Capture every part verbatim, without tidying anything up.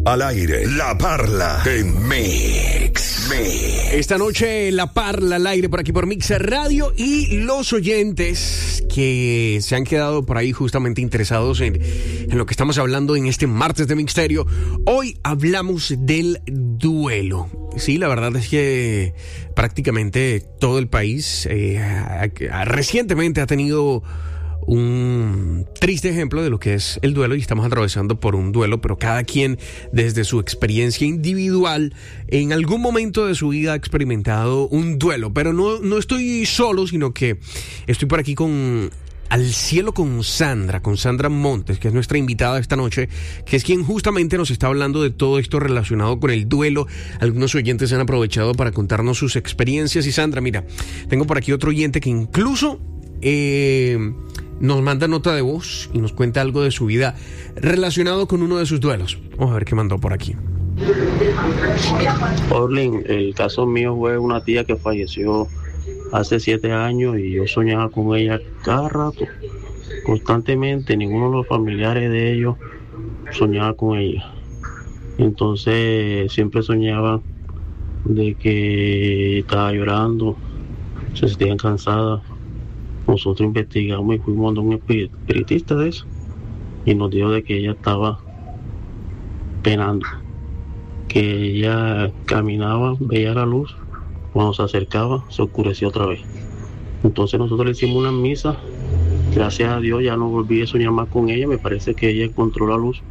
Al aire, La Parla en Mix. Mix. Esta noche La Parla al aire por aquí por Mix Radio, y los oyentes que se han quedado por ahí justamente interesados en, en lo que estamos hablando en este martes de Mixterio. Hoy hablamos del duelo. Sí, la verdad es que prácticamente todo el país eh, recientemente ha tenido un triste ejemplo de lo que es el duelo, y estamos atravesando por un duelo, pero cada quien desde su experiencia individual en algún momento de su vida ha experimentado un duelo. Pero no, no estoy solo, sino que estoy por aquí con Al Cielo con Sandra, con Sandra Montes, que es nuestra invitada esta noche, que es quien justamente nos está hablando de todo esto relacionado con el duelo. Algunos oyentes han aprovechado para contarnos sus experiencias. Y Sandra, mira, tengo por aquí otro oyente que incluso eh, nos manda nota de voz y nos cuenta algo de su vida relacionado con uno de sus duelos. Vamos a ver qué mandó por aquí. Orlin, el caso mío fue una tía que falleció hace siete años y yo soñaba con ella cada rato, constantemente. Ninguno de los familiares de ellos soñaba con ella. Entonces siempre soñaba de que estaba llorando, se sentían cansadas. Nosotros investigamos y fuimos a un espiritista de eso, y nos dijo de que ella estaba penando, que ella caminaba, veía la luz, cuando se acercaba se oscurecía otra vez. Entonces nosotros le hicimos una misa, gracias a Dios ya no volví a soñar más con ella. Me parece que ella encontró la luz.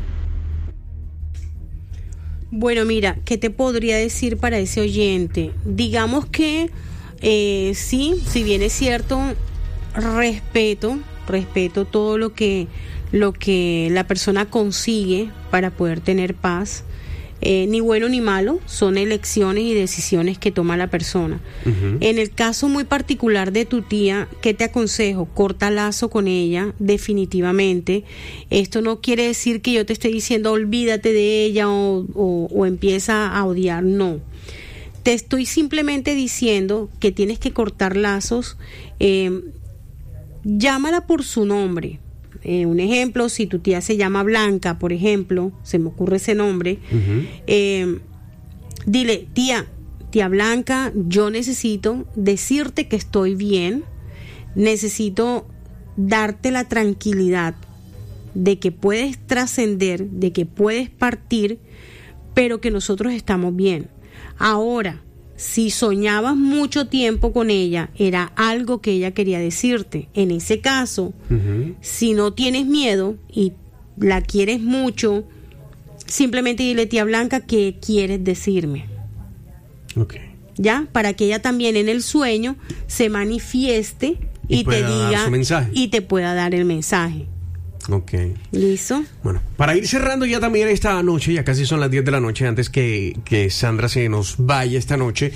Bueno, mira, ¿qué te podría decir para ese oyente? Digamos que eh, sí, si bien es cierto, respeto, respeto todo lo que, lo que la persona consigue para poder tener paz. Eh, ni bueno ni malo, son elecciones y decisiones que toma la persona. Uh-huh. En el caso muy particular de tu tía, ¿qué te aconsejo? Corta lazo con ella, definitivamente. Esto no quiere decir que yo te esté diciendo olvídate de ella o, o, o empieza a odiar, no. Te estoy simplemente diciendo que tienes que cortar lazos. Eh, llámala por su nombre. Eh, un ejemplo, si tu tía se llama Blanca, por ejemplo, se me ocurre ese nombre, uh-huh. eh, dile, tía, tía Blanca, yo necesito decirte que estoy bien, necesito darte la tranquilidad de que puedes trascender, de que puedes partir, pero que nosotros estamos bien. Ahora, si soñabas mucho tiempo con ella, era algo que ella quería decirte. En ese caso, uh-huh. si no tienes miedo y la quieres mucho, simplemente dile, tía Blanca, ¿qué quieres decirme? Okay. ¿Ya? Para que ella también en el sueño se manifieste y, y te diga y te pueda dar el mensaje. Ok. ¿Listo? Bueno, para ir cerrando ya también esta noche, ya casi son las diez de la noche, antes que, que Sandra se nos vaya esta noche,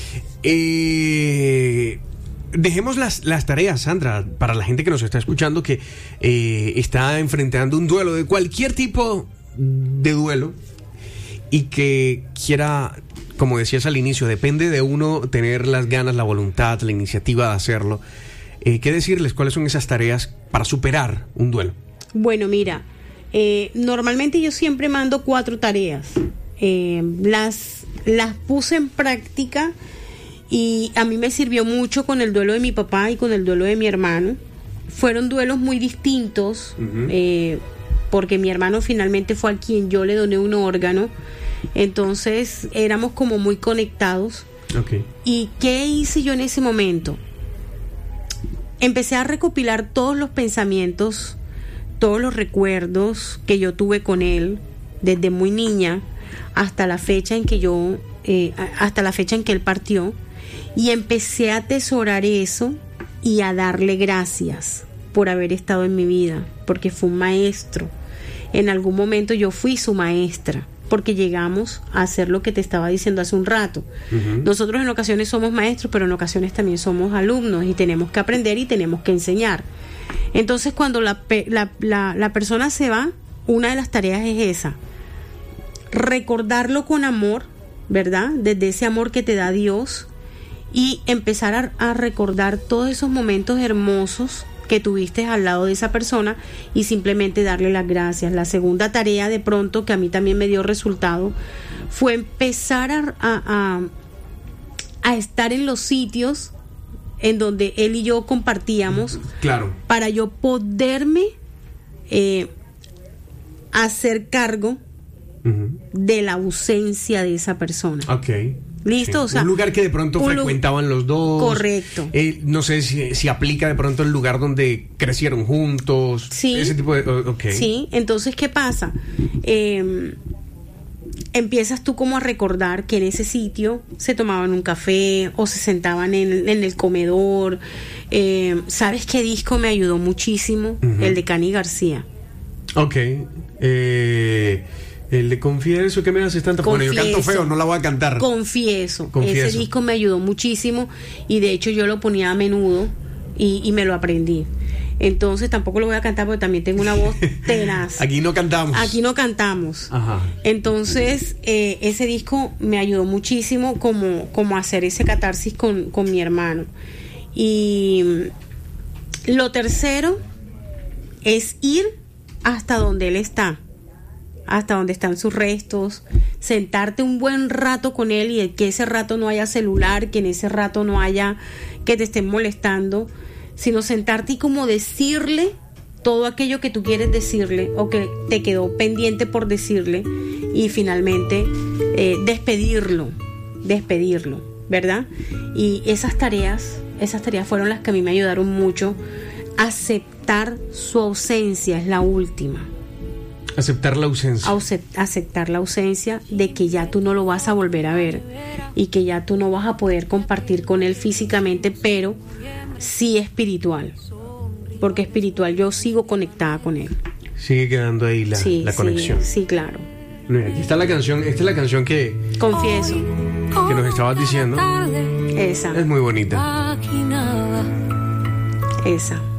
eh, dejemos las, las tareas, Sandra, para la gente que nos está escuchando, que eh, está enfrentando un duelo, de cualquier tipo de duelo, y que quiera, como decías al inicio, depende de uno tener las ganas, la voluntad, la iniciativa de hacerlo. Eh, ¿Qué decirles? ¿Cuáles son esas tareas para superar un duelo? Bueno, mira, eh, normalmente yo siempre mando cuatro tareas. Eh, las, las puse en práctica y a mí me sirvió mucho con el duelo de mi papá y con el duelo de mi hermano. Fueron duelos muy distintos, uh-huh. eh, porque mi hermano finalmente fue a quien yo le doné un órgano. Entonces éramos como muy conectados. Okay. ¿Y qué hice yo en ese momento? Empecé a recopilar todos los pensamientos, todos los recuerdos que yo tuve con él desde muy niña hasta la fecha en que yo eh, hasta la fecha en que él partió, y empecé a atesorar eso y a darle gracias por haber estado en mi vida, porque fue un maestro. En algún momento yo fui su maestra, porque llegamos a hacer lo que te estaba diciendo hace un rato. Uh-huh. Nosotros en ocasiones somos maestros, pero en ocasiones también somos alumnos y tenemos que aprender y tenemos que enseñar. Entonces, cuando la, la, la, la persona se va, una de las tareas es esa: recordarlo con amor, ¿verdad? Desde ese amor que te da Dios, y empezar a, a recordar todos esos momentos hermosos que tuviste al lado de esa persona y simplemente darle las gracias. La segunda tarea de pronto que a mí también me dio resultado fue empezar a, a, a estar en los sitios en donde él y yo compartíamos, claro, para yo poderme eh, hacer cargo uh-huh. de la ausencia de esa persona. Ok. ¿Listo? Sí. O sea, un lugar que de pronto frecuentaban los dos. Correcto. Eh, no sé si, si aplica de pronto el lugar donde crecieron juntos. Sí. Ese tipo de... Okay. Sí, entonces, ¿qué pasa? Eh, empiezas tú como a recordar que en ese sitio se tomaban un café o se sentaban en, en el comedor. Eh, ¿Sabes qué disco me ayudó muchísimo? Uh-huh. El de Cani García. Ok. Eh... El de Confieso, ¿qué me haces tanta? Bueno, yo canto feo, no la voy a cantar. Confieso. Confieso. Ese disco me ayudó muchísimo y de hecho yo lo ponía a menudo y, y me lo aprendí. Entonces tampoco lo voy a cantar porque también tengo una voz tenaz. Aquí no cantamos. Aquí no cantamos. Ajá. Entonces eh, ese disco me ayudó muchísimo como, como a hacer ese catarsis con, con mi hermano. Y lo tercero es ir hasta donde él está, hasta donde están sus restos, sentarte un buen rato con él y que ese rato no haya celular, que en ese rato no haya que te estén molestando, sino sentarte y como decirle todo aquello que tú quieres decirle o que te quedó pendiente por decirle y finalmente eh, despedirlo, despedirlo, ¿verdad? Y esas tareas, esas tareas fueron las que a mí me ayudaron mucho. Aceptar su ausencia es la última. Aceptar la ausencia. Aceptar la ausencia de que ya tú no lo vas a volver a ver y que ya tú no vas a poder compartir con él físicamente, pero sí espiritual. Porque espiritual yo sigo conectada con él. Sigue quedando ahí la, sí, la conexión. Sí, sí, claro. Mira, aquí está la canción, esta es la canción que... Confieso. Que nos estabas diciendo. Esa. Es muy bonita. Esa.